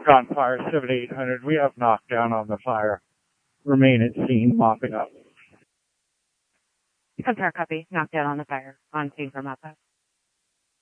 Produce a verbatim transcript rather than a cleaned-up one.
Ground Fire seventy-eight hundred. We have knockdown on the fire. Remain at scene, mopping up. Confirm copy. Knockdown on the fire. On scene for mop up.